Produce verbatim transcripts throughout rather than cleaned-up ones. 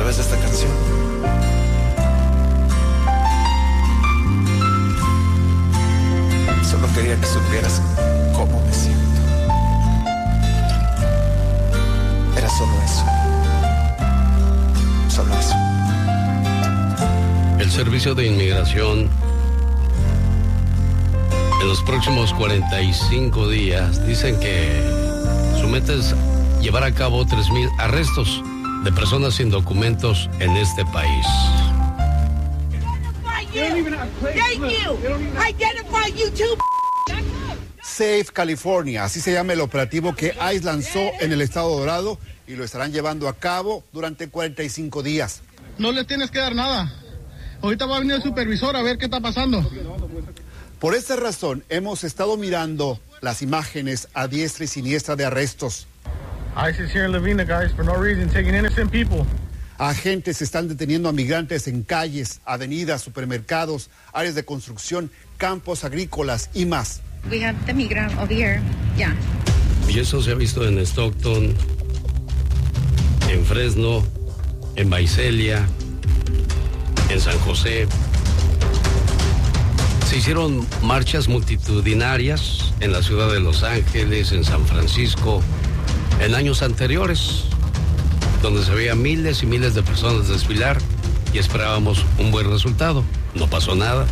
través de esta canción. Solo quería que supieras cómo me siento. Era solo eso. Solo eso. El Servicio de Inmigración en los próximos cuarenta y cinco días dicen que su meta es llevar a cabo tres mil arrestos de personas sin documentos en este país. Safe California, así se llama el operativo que ICE lanzó en el estado Dorado y lo estarán llevando a cabo durante cuarenta y cinco días. No les tienes que dar nada. Ahorita va a venir el supervisor a ver qué está pasando. Por esta razón hemos estado mirando las imágenes a diestra y siniestra de arrestos. ICE is here in Lavina, guys, for no reason, taking innocent people. Agentes están deteniendo a migrantes en calles, avenidas, supermercados, áreas de construcción, campos agrícolas y más. We have the migrant over here. Yeah. Y eso se ha visto en Stockton, en Fresno, en Visalia, en San José. Se hicieron marchas multitudinarias en la ciudad de Los Ángeles, en San Francisco, en años anteriores, donde se veían miles y miles de personas desfilar y esperábamos un buen resultado. No pasó nada.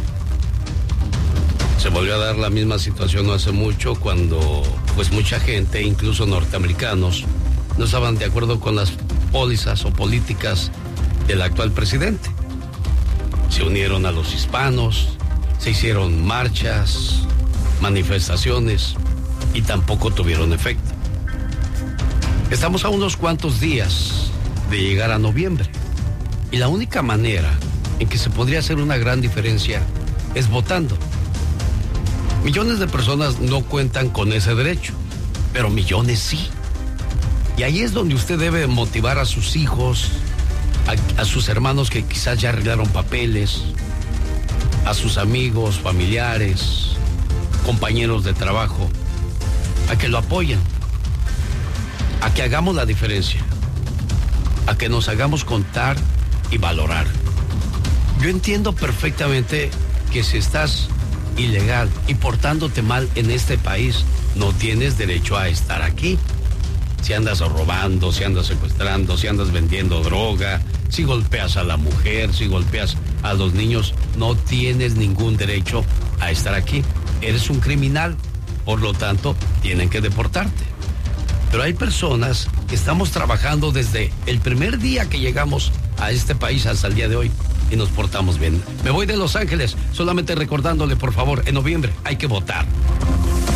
Se volvió a dar la misma situación no hace mucho, cuando pues mucha gente, incluso norteamericanos, no estaban de acuerdo con las pólizas o políticas del actual presidente. Se unieron a los hispanos, se hicieron marchas, manifestaciones y tampoco tuvieron efecto. Estamos a unos cuantos días de llegar a noviembre y la única manera en que se podría hacer una gran diferencia es votando. Millones de personas no cuentan con ese derecho, pero millones sí. Y ahí es donde usted debe motivar a sus hijos, a, a sus hermanos que quizás ya arreglaron papeles, a sus amigos, familiares, compañeros de trabajo, a que lo apoyen, a que hagamos la diferencia, a que nos hagamos contar y valorar. Yo entiendo perfectamente que si estás ilegal y portándote mal en este país, no tienes derecho a estar aquí. Si andas robando, si andas secuestrando, si andas vendiendo droga, si golpeas a la mujer, si golpeas a los niños, no tienes ningún derecho a estar aquí. Eres un criminal, por lo tanto, tienen que deportarte. Pero hay personas que estamos trabajando desde el primer día que llegamos a este país hasta el día de hoy y nos portamos bien. Me voy de Los Ángeles, solamente recordándole, por favor, en noviembre hay que votar.